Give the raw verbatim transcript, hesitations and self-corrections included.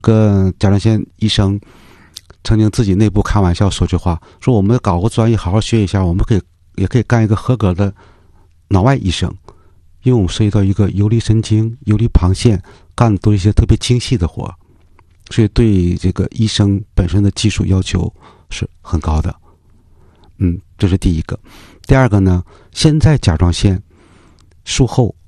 个甲状腺医生曾经自己内部开玩笑说句话，说我们搞个专业好好学一下，我们可以也可以干一个合格的脑外医生，因为我们涉及到一个游离神经、游离旁线，干的都是一些特别精细的活，所以对这个医生本身的技术要求是很高的。嗯，这是第一个。第二个呢，现在甲状腺术后